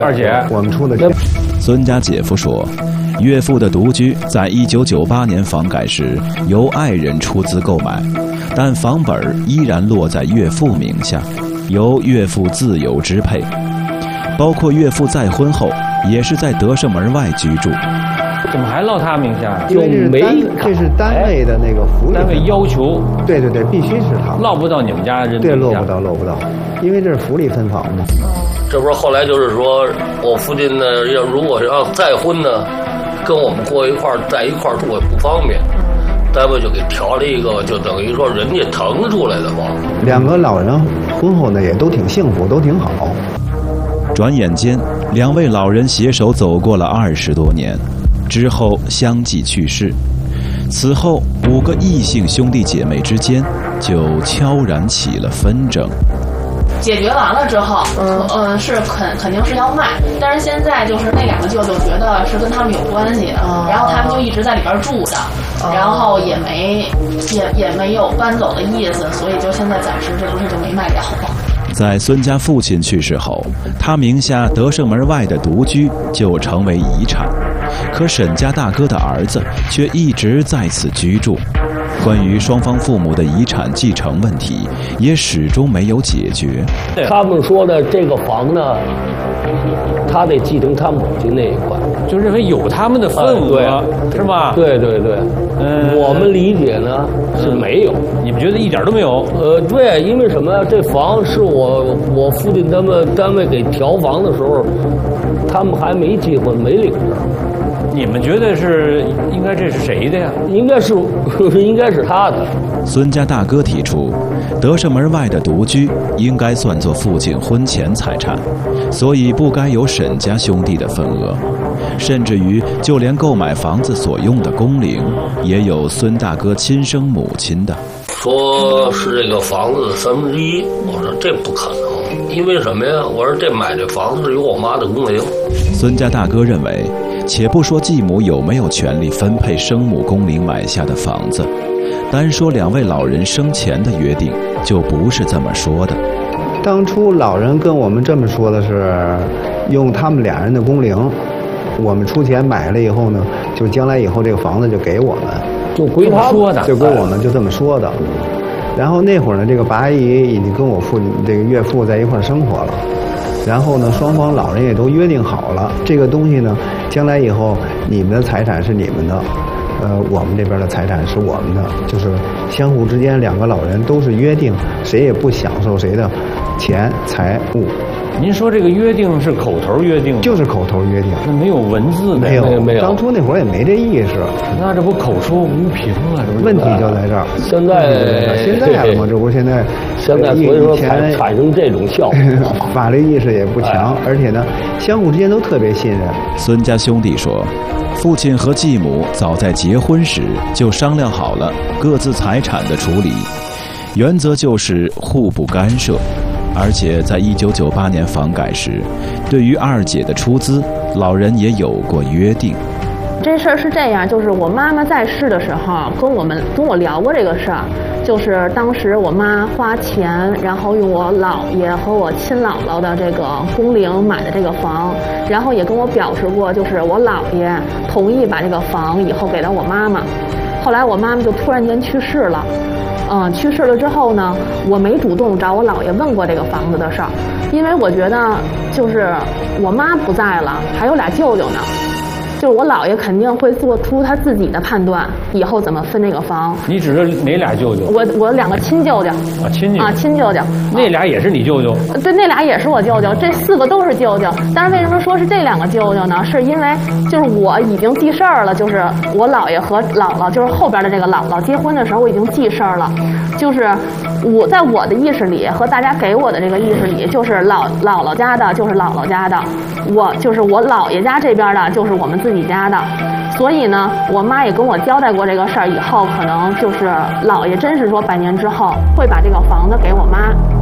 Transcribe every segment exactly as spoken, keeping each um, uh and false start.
二姐， 我们出的钱。 孙家姐夫说，岳父的独居在一九九八年房改时由爱人出资购买，但房本依然落在岳父名下，由岳父自由支配。包括岳父再婚后也是在德胜门外居住。 怎么还落他名下？ 就没，这是单位的那个福利， 单位要求。 对对对，必须是他。 落不到你们家人。 对，落不到，落不到，因为这是福利分房嘛。 这不是后来就是说我父亲呢，要如果要再婚呢，跟我们过一块儿在一块儿住也不方便，单位就给调了一个，就等于说人家腾出来的房。 两个老人婚后呢也都挺幸福，都挺好。 转眼间，两位老人携手走过了二十多年，之后相继去世。此后，五个异姓兄弟姐妹之间就悄然起了纷争。 解决完了之后，嗯嗯，是肯肯定是要卖，但是现在就是那两个舅舅觉得是跟他们有关系的，哦、然后他们就一直在里边住的，哦、然后也没也也没有搬走的意思，所以就现在暂时这不是就没卖掉。 在孙家父亲去世后，他名下德胜门外的独居就成为遗产，可沈家大哥的儿子却一直在此居住。关于双方父母的遗产继承问题，也始终没有解决。 他们说的这个房呢，他得继承他母亲那一块， 就认为有他们的份额，呃、是吧？ 对对对，嗯，我们理解呢是没有， 你们觉得一点都没有？ 呃，对，因为什么？这房是我我父亲他们单位给调房的时候，他们还没结婚，没领证。 你们觉得是应该这是谁的呀？ 应该是应该是他的。 孙家大哥提出，德胜门外的独居应该算作父亲婚前财产，所以不该有沈家兄弟的份额。甚至于就连购买房子所用的工龄，也有孙大哥亲生母亲的。 说是这个房子的三分之一，我说这不可能，因为什么呀？我说这买这房子是有我妈的工龄。 孙家大哥认为，且不说继母有没有权利分配生母工龄买下的房子，单说两位老人生前的约定，就不是这么说的。 当初老人跟我们这么说的是，用他们俩人的工龄，我们出钱买了以后呢，就将来以后这个房子就给我们， 就归他说的， 就归我们，就这么说的。然后那会儿呢，这个八姨已经跟我父亲这个岳父在一块儿生活了。然后呢，双方老人也都约定好了，这个东西呢，将来以后你们的财产是你们的，呃，我们这边的财产是我们的，就是相互之间两个老人都是约定，谁也不享受谁的钱财物。 您说这个约定是口头约定吗？ 就是口头约定， 那没有文字的， 没有没有。当初那会儿也没这意识， 那这不口说无凭了？这不问题就在这儿。 现在现在了嘛，这不是现在现在所以说才产生这种效果， 法律意识也不强，而且呢，相互之间都特别信任。 孙家兄弟说，父亲和继母早在结婚时就商量好了各自财产的处理，原则就是互不干涉。而且在一九九八年房改时，对于二姐的出资，老人也有过约定。 这事儿是这样，就是我妈妈在世的时候跟我们跟我聊过这个事儿，就是当时我妈花钱，然后用我姥爷和我亲姥姥的这个工龄买的这个房，然后也跟我表示过，就是我姥爷同意把这个房以后给到我妈妈。后来我妈妈就突然间去世了。嗯，去世了之后呢，我没主动找我姥爷问过这个房子的事儿，因为我觉得就是我妈不在了，还有俩舅舅呢，就是我姥爷肯定会做出他自己的判断，以后怎么分这个房。 你指的哪俩舅舅？ 我我两个亲舅舅啊，亲舅啊，亲舅舅， 那俩也是你舅舅？ 对，那俩也是我舅舅，这四个都是舅舅。但是为什么说是这两个舅舅呢？是因为就是我已经记事儿了，就是我姥爷和姥姥，就是后边的这个姥姥结婚的时候，我已经记事儿了。就是我在我的意识里和大家给我的这个意识里，就是姥姥姥家的就是姥姥家的，我就是我姥爷家这边的就是我们自己家的。所以呢，我妈也跟我交代过这个事儿，以后可能就是姥爷真是说百年之后会把这个房子给我妈。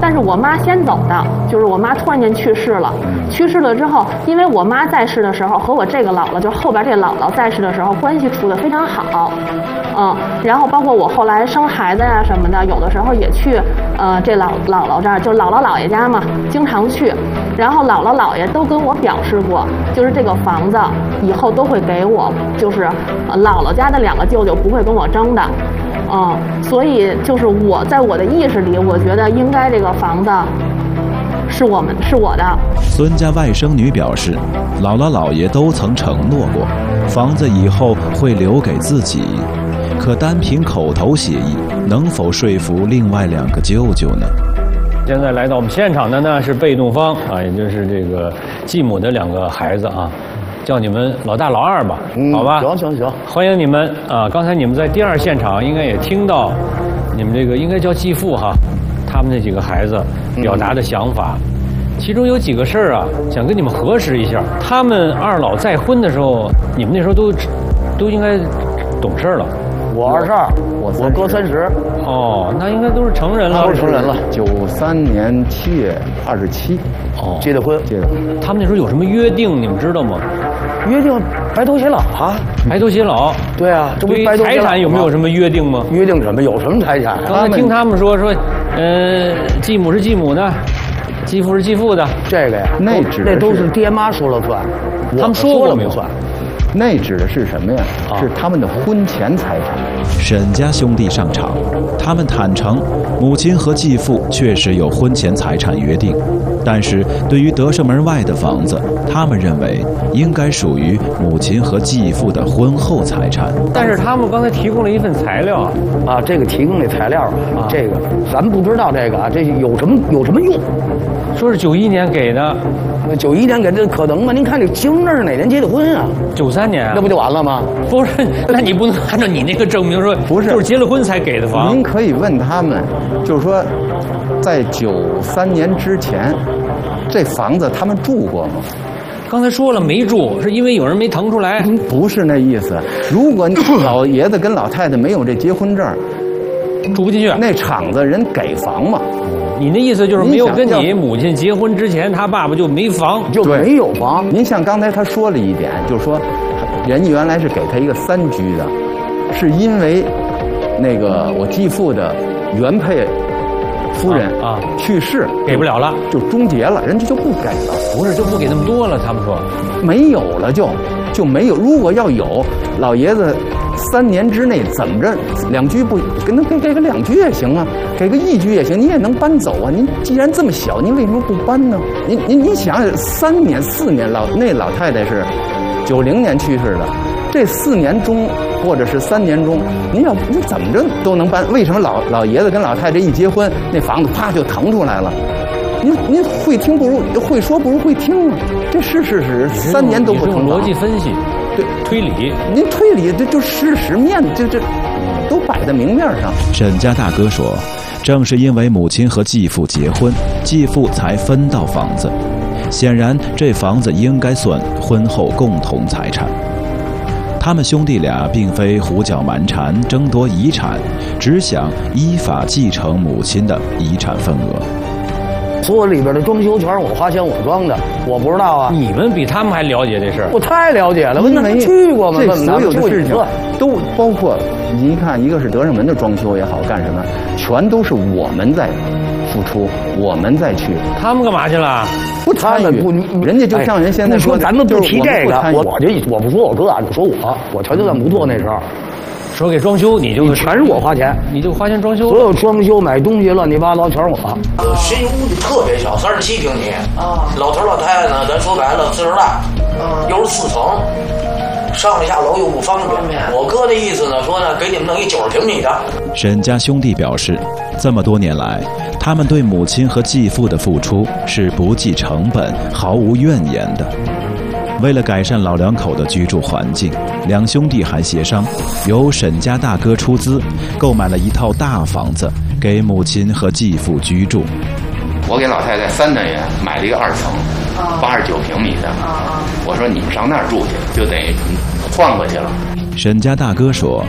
但是我妈先走的，就是我妈突然间去世了。去世了之后，因为我妈在世的时候和我这个姥姥，就是后边这姥姥在世的时候关系处得非常好，嗯，然后包括我后来生孩子呀、啊、什么的，有的时候也去呃这姥姥姥这儿，就是姥姥姥爷家嘛，经常去。然后姥姥姥爷都跟我表示过，就是这个房子以后都会给我，就是姥姥家的两个舅舅不会跟我争的。嗯，所以就是我在我的意识里，我觉得应该这个房子是我们是我的。 孙家外甥女表示，姥姥姥爷都曾承诺过，房子以后会留给自己，可单凭口头协议，能否说服另外两个舅舅呢？ 现在来到我们现场的呢是被动方啊，也就是这个继母的两个孩子啊。叫你们老大老二吧，嗯、好吧？ 行行行， 欢迎你们啊！刚才你们在第二现场应该也听到，你们这个应该叫继父哈，他们那几个孩子表达的想法，嗯、其中有几个事儿啊，想跟你们核实一下。他们二老再婚的时候，你们那时候都都应该懂事了。 我二十二，我我哥三十。 哦，那应该都是成人了。 都是成人了。 九三年七月二十七， 哦， 结的婚，结的婚。 他们那时候有什么约定，你们知道吗？ 约定白头偕老啊， 白头偕老。 对啊，这不对于财产有没有什么约定吗？ 约定什么？有什么财产？ 刚才听他们说说，呃，继母是继母的，继父是继父的。 这个呀， 那指那都是爹妈说了算， 他们说过没有算？ 那指的是什么呀？啊、是他们的婚前财产。 沈家兄弟上场，他们坦诚，母亲和继父确实有婚前财产约定，但是对于德胜门外的房子，他们认为应该属于母亲和继父的婚后财产。 但是他们刚才提供了一份材料啊，这个提供的材料啊，这个咱不知道这个啊，这有什么有什么用？ 说是九一年给的。 那九一年给这可能吗？您看这经那是哪年结的婚啊？ 九三年啊， 那不就完了吗？ 不是，那你不能按照你那个证明说， 不是， 就是结了婚才给的房。 您可以问他们，就是说，在九三年之前，这房子他们住过吗？ 刚才说了没住，是因为有人没腾出来。 不是那意思。如果老爷子跟老太太没有这结婚证， 住不进去， 那厂子人给房吗？ 你那意思就是没有跟你母亲结婚之前，他爸爸就没房， 就没有房。 您像刚才他说了一点，就是说，人家原来是给他一个三居的，是因为那个我继父的原配夫人啊去世， 给不了了， 就终结了，人家就不给了。 不是，就不给那么多了。他们说没有了就就没有。如果要有，老爷子三年之内怎么着两居不给能给给个两居也行啊，给个一居也行，你也能搬走啊。您既然这么小，您为什么不搬呢？您您您想想，三年四年老那老太太是九零年去世的，这四年中或者是三年中，您要您怎么着都能搬。为什么老老爷子跟老太太一结婚，那房子啪就腾出来了？您您会听不如会说不如会听啊，这是事实，三年都不腾。 逻辑分析，对推理， 您推理这就事实面，这这都摆在明面上。 沈家大哥说，正是因为母亲和继父结婚，继父才分到房子。显然，这房子应该算婚后共同财产。他们兄弟俩并非胡搅蛮缠争夺遗产，只想依法继承母亲的遗产份额。 所有里边的装修全是我花钱我装的，我不知道啊。 你们比他们还了解这事儿， 我太了解了。问他们去过吗？ 这所有的事情都包括，你看，一个是德胜门的装修也好，干什么，全都是我们在付出，我们再去。 他们干嘛去了？ 不参与，不，人家就像人现在说，咱们不提这个，我我就我不说我哥啊，就说我，我条件算不错那时候。 说给装修，你就全是我花钱， 你就花钱装修， 所有装修买东西乱七八糟全是我。 新屋子特别小，三十七平米啊，老头老太太呢，咱说白了岁数大，啊，又是四层，上了下楼又不方便。我哥的意思呢，说呢，给你们弄一九十平米的。 沈家兄弟表示，这么多年来，他们对母亲和继父的付出是不计成本、毫无怨言的。为了改善老两口的居住环境，两兄弟还协商，由沈家大哥出资购买了一套大房子给母亲和继父居住。 我给老太太三单元买了一个二层，八十九平米的。我说你们上那儿住去，就等于换过去了。 沈家大哥说，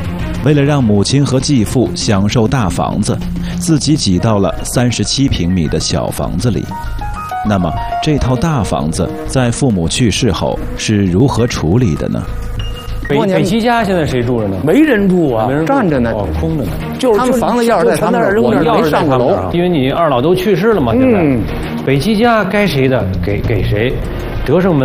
为了让母亲和继父享受大房子，自己挤到了三十七平米的小房子里。那么，这套大房子在父母去世后是如何处理的呢？ 北北齐家现在谁住着呢？ 没人住啊， 站着呢， 哦，空着呢。 就是他们房子要是在他们那儿， 我们要是上过楼， 因为你二老都去世了嘛，现在。 嗯， 北齐家该谁的给给谁，德胜门